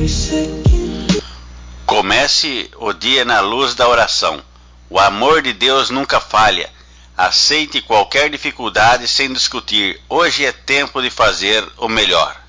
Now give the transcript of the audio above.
Comece o dia na luz da oração. O amor de Deus nunca falha. Aceite qualquer dificuldade sem discutir. Hoje é tempo de fazer o melhor.